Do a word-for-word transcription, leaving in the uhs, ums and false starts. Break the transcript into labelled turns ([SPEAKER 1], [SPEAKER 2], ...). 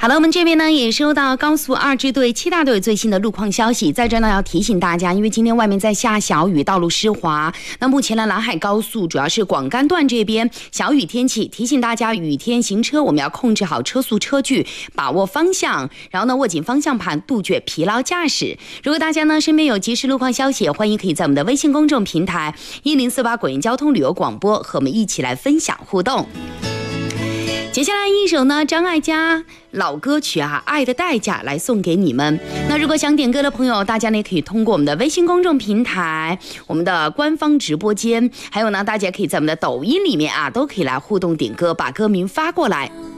[SPEAKER 1] 好了，我们这边呢也收到高速二支队、七大队最新的路况消息，在这呢要提醒大家，因为今天外面在下小雨，道路湿滑。那目前呢，南海高速主要是广甘段这边小雨天气，提醒大家雨天行车，我们要控制好车速车距，把握方向，然后呢握紧方向盘，杜绝疲劳驾驶。如果大家呢身边有即时路况消息，欢迎可以在我们的微信公众平台一零四八广运交通旅游广播和我们一起来分享互动。接下来一首呢张艾嘉老歌曲啊，《爱的代价》来送给你们。那如果想点歌的朋友，大家呢也可以通过我们的微信公众平台、我们的官方直播间，还有呢大家可以在我们的抖音里面啊，都可以来互动点歌，把歌名发过来。